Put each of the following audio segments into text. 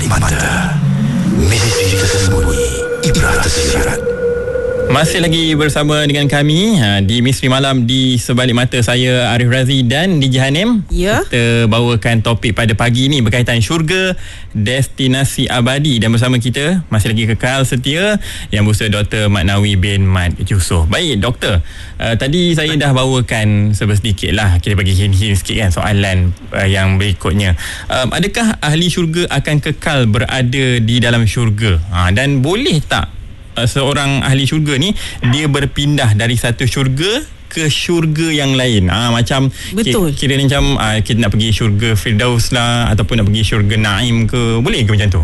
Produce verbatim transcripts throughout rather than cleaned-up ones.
sebalik mata, misteri tersembunyi, ibrah tersirat. Masih lagi bersama dengan kami ha, di Misteri Malam di Sebalik Mata. Saya Arif Razi dan D J Hanim. Ya. Kita bawakan topik pada pagi ini berkaitan syurga, destinasi abadi. Dan bersama kita masih lagi kekal setia Yang Bersama Doktor Mat Nawi bin Mat Yusof. Baik Doktor, uh, tadi saya dah bawakan sedikit lah, kita bagi hint-hint sikit kan soalan uh, yang berikutnya. uh, Adakah ahli syurga akan kekal berada di dalam syurga? Ha, dan boleh tak seorang ahli syurga ni dia berpindah dari satu syurga ke syurga yang lain? Ah, macam betul. Kira, kira macam ah, kita nak pergi syurga Firdaus lah, ataupun nak pergi syurga Naim ke, boleh ke macam tu?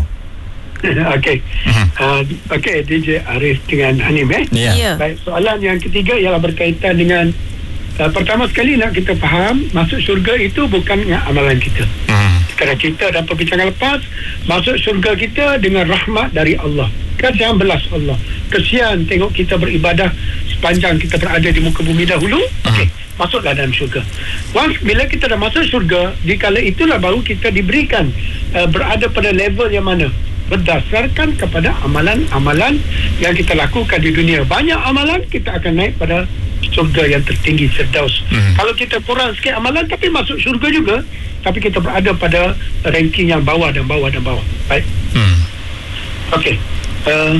Okey. Uh-huh. Uh, Okey, D J Arif dengan Hanim eh. Ya. Yeah. Baik, soalan yang ketiga ialah berkaitan dengan uh, pertama sekali nak kita faham, masuk syurga itu bukan dengan amalan kita. Uh-huh. Kerana kita dalam perbincangan lepas, masuk syurga kita dengan rahmat dari Allah. Kasihan belas Allah. Kesian tengok kita beribadah sepanjang kita berada di muka bumi dahulu. Okey, masuklah dalam syurga. Once bila kita dah masuk syurga, di kala itulah baru kita diberikan uh, berada pada level yang mana? Berdasarkan kepada amalan-amalan yang kita lakukan di dunia. Banyak amalan, kita akan naik pada syurga yang tertinggi, Firdaus. Hmm. Kalau kita kurang sikit amalan tapi masuk syurga juga, tapi kita berada pada ranking yang bawah dan bawah dan bawah. Baik. Hmm. Okey. Uh,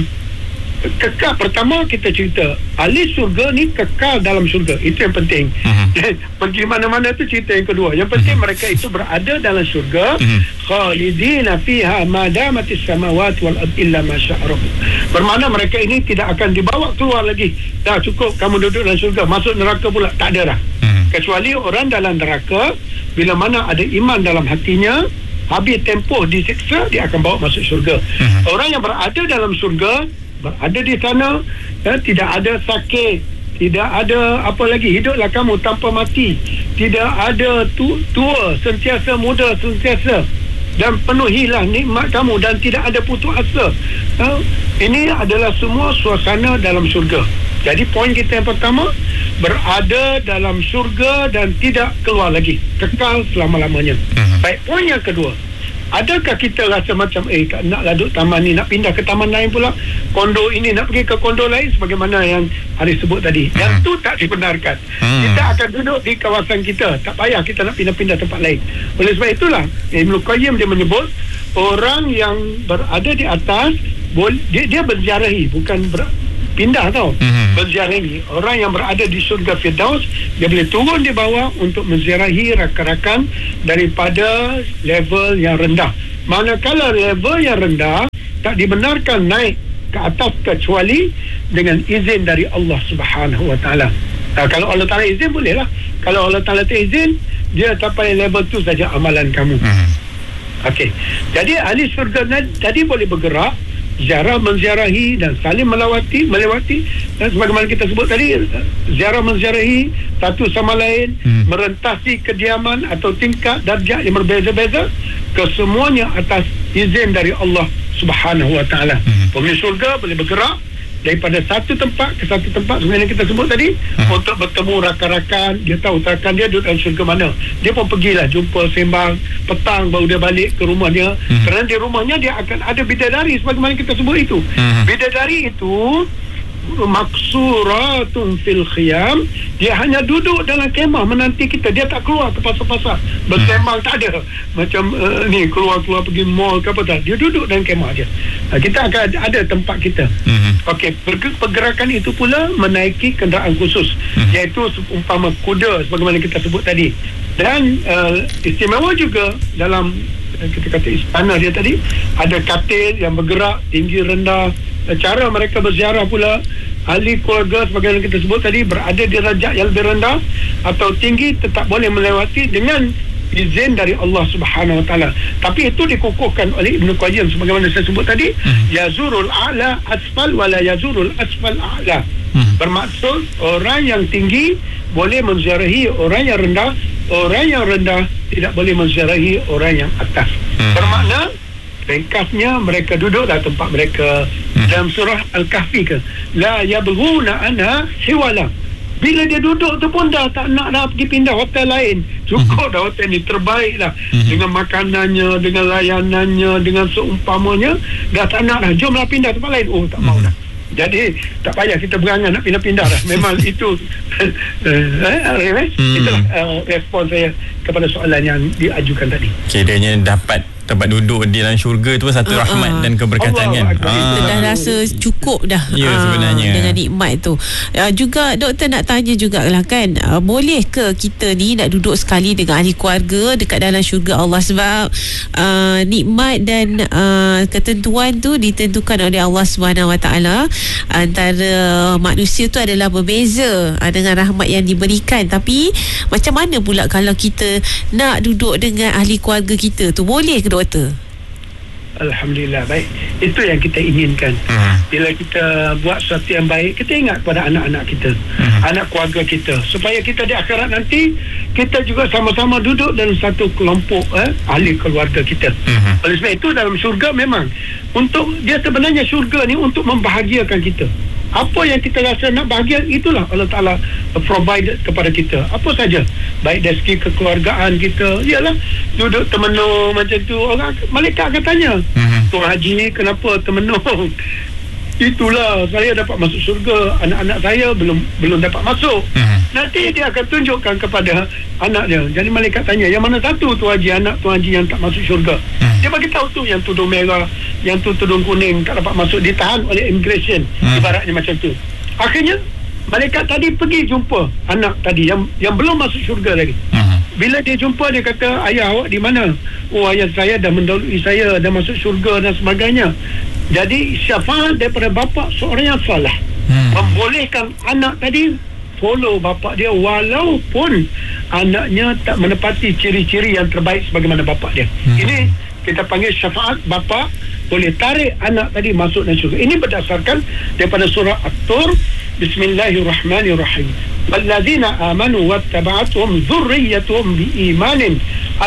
kekal, pertama kita cerita ahli syurga ni kekal dalam syurga, itu yang penting. uh-huh. Pergi mana-mana tu cerita yang kedua. Yang penting uh-huh. mereka itu berada dalam syurga, uh-huh. khalidina fiha madamatis samawati wal ard illa ma syaa rabbuk. Bermakna mereka ini tidak akan dibawa keluar lagi. Dah cukup kamu duduk dalam syurga, masuk neraka pula tak ada dah. uh-huh. Kecuali orang dalam neraka, bila mana ada iman dalam hatinya, habis tempoh disiksa, dia akan bawa masuk syurga. Uh-huh. Orang yang berada dalam syurga, berada di sana, ya, tidak ada sakit, tidak ada apa lagi, hiduplah kamu tanpa mati, tidak ada tu, tua, sentiasa muda, sentiasa, dan penuhilah nikmat kamu dan tidak ada putus asa. Ya, ini adalah semua suasana dalam syurga. Jadi poin kita yang pertama, berada dalam syurga dan tidak keluar lagi, kekal selama-lamanya. Uh-huh. Baik, poin yang kedua, adakah kita rasa macam eh naklah duduk taman ni, nak pindah ke taman lain pula, kondo ini nak pergi ke kondo lain, sebagaimana yang Haris sebut tadi. Uh-huh. Yang tu tak dibenarkan. Uh-huh. Kita akan duduk di kawasan kita, tak payah kita nak pindah-pindah tempat lain. Oleh sebab itulah Ibnu Qayyim dia menyebut orang yang berada di atas boleh, dia, dia berziarahi, bukan ber, pindah tau. Mm-hmm. Menziarahi orang yang berada di syurga Firdaus, dia boleh turun di bawah untuk menziarahi rakan-rakan daripada level yang rendah. Manakala level yang rendah tak dibenarkan naik ke atas kecuali dengan izin dari Allah Subhanahu Wa Taala. Nah, kalau Allah Taala izin bolehlah. Kalau Allah Taala tak izin, dia sampai level tu saja amalan kamu. Mm-hmm. Okey. Jadi ahli syurga tadi boleh bergerak, ziarah menziarahi dan saling melawati melewati, dan sebagaimana kita sebut tadi, ziarah menziarahi satu sama lain, hmm. merentasi kediaman atau tingkat darjat yang berbeza-beza, kesemuanya atas izin dari Allah Subhanahu Wa Taala. Hmm. Penghuni syurga boleh bergerak daripada satu tempat ke satu tempat, sebenarnya kita sebut tadi, hmm. untuk bertemu rakan-rakan. Dia tahu rakan dia duduk dalam syurga mana, dia pun pergilah jumpa, sembang, petang baru dia balik ke rumah dia. hmm. Kerana di rumahnya dia akan ada bidadari, sebagaimana kita sebut itu. hmm. Bidadari itu maksuratun fil khiyam, dia hanya duduk dalam kemah menanti kita, dia tak keluar ke pasar-pasar bersembang, hmm. tak ada macam uh, ni keluar-keluar pergi mall ke apa, tak, dia duduk dalam kemah dia. uh, kita akan ada, ada tempat kita. hmm. Okey, pergerakan itu pula menaiki kenderaan khusus, hmm. iaitu umpama kuda sebagaimana kita sebut tadi. Dan uh, istimewa juga dalam uh, kita kata istana dia tadi, ada katil yang bergerak tinggi rendah. Cara mereka berziarah pula, ahli keluarga sebagaimana kita sebut tadi, berada di darjat yang lebih rendah atau tinggi, tetap boleh melewati dengan izin dari Allah Subhanahu Wa Taala. Tapi itu dikukuhkan oleh Ibnu Qayyim sebagaimana saya sebut tadi, hmm. yazurul a'la asfal wala yazurul asfal a'la. hmm. Bermaksud orang yang tinggi boleh menziarahi orang yang rendah, orang yang rendah tidak boleh menziarahi orang yang atas. hmm. Bermakna ringkasnya, mereka duduk dalam tempat mereka. hmm. Dalam surah Al-Kahfi ke, la yabghuna anha hiwala, Bila dia duduk tu pun dah tak nak dah pergi pindah hotel lain. Cukup dah hotel ni, terbaik lah. Mm-hmm. Dengan makanannya, dengan layanannya, dengan seumpamanya, dah tak nak dah. Jomlah pindah tempat lain. Oh, tak mm-hmm. mau dah. Jadi tak payah kita berangan nak pindah-pindah dah. Memang itu eh, eh, itulah uh, respon saya kepada soalan yang diajukan tadi. Kiranya dapat tempat duduk di dalam syurga tu satu uh, rahmat uh, dan keberkatan Allah, kan. Kita ah. dah rasa cukup dah ya, uh, sebenarnya dengan nikmat tu. Uh, juga doktor nak tanya jugalah kan, uh, boleh ke kita ni nak duduk sekali dengan ahli keluarga dekat dalam syurga Allah, sebab uh, nikmat dan uh, ketentuan tu ditentukan oleh Allah Subhanahu Wa Taala. Antara manusia tu adalah berbeza uh, dengan rahmat yang diberikan. Tapi macam mana pula kalau kita nak duduk dengan ahli keluarga kita tu, boleh ke doktor? Alhamdulillah, baik. Itu yang kita inginkan. Uh-huh. Bila kita buat sesuatu yang baik, kita ingat kepada anak-anak kita, uh-huh. anak keluarga kita, supaya kita di akhirat nanti kita juga sama-sama duduk dalam satu kelompok eh, ahli keluarga kita. Uh-huh. Oleh sebab itu dalam syurga memang untuk dia sebenarnya syurga ni untuk membahagiakan kita. Apa yang kita rasa nak bahagia, itulah Allah Ta'ala provide kepada kita. Apa saja, baik dari segi kekeluargaan kita, ialah duduk termenung macam tu. Orang malaikat akan tanya, mm-hmm. Tuan Haji, kenapa termenung? Itulah, saya dapat masuk syurga, anak-anak saya belum belum dapat masuk. Mm-hmm. Nanti dia akan tunjukkan kepada anak dia. Jadi malaikat tanya, yang mana satu Tuan Haji, anak Tuan Haji yang tak masuk syurga? Mm-hmm. Dia bagi tahu tu, yang tudung merah, yang tu tudung kuning tak dapat masuk, ditahan oleh immigration. Mm-hmm. Ibaratnya macam tu. Akhirnya malaikat tadi pergi jumpa anak tadi yang yang belum masuk syurga lagi. Mm-hmm. Bila dia jumpa, dia kata, ayah awak di mana? Oh, ayah saya dah mendahului saya, dah masuk syurga dan sebagainya. Jadi syafaat daripada bapa seorang yang salah, hmm. membolehkan anak tadi follow bapa dia walaupun anaknya tak menepati ciri-ciri yang terbaik sebagaimana bapa dia. Hmm. Ini kita panggil syafaat bapa boleh tarik anak tadi masuk dalam syurga. Ini berdasarkan daripada surah At-Tur. Bismillahirrahmanirrahim. Walladzina amanu wattaba'atuhum dzurriyyatuhum biimanin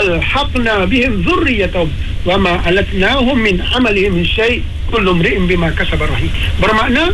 alhaqna bihim dzurriyyatahum wama alatnahum min amalihim min syai' kullu imri'in bima kasaba rahim. Bermakna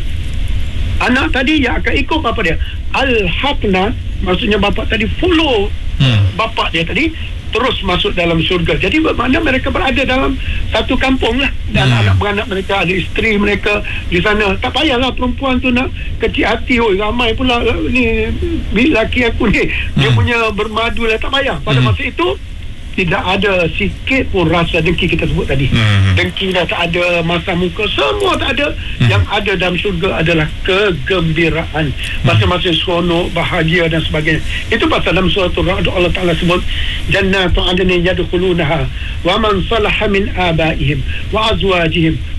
anak tadi yang akan ikut bapa dia, alhaqna maksudnya bapa tadi follow hmm. bapa dia tadi terus masuk dalam syurga. Jadi bermakna mereka berada dalam satu kampung lah, dan hmm. anak beranak mereka, ada isteri mereka di sana. Tak payahlah perempuan tu nak kecil hati, oh ramai pula ni lelaki aku ni hmm. dia punya bermadu lah. Tak payah. Pada hmm. masa itu tidak ada sikit pun rasa dengki kita sebut tadi. Hmm. Dengki dah tak ada, masa muka semua tak ada. Hmm. Yang ada dalam syurga adalah kegembiraan, masa-masa seronok, bahagia dan sebagainya. Itu pasal dalam surah Al-Ra'd Allah Ta'ala sebut jannatu 'adnin yadkhulunaha wa man salaha min abaihim wa azwajihim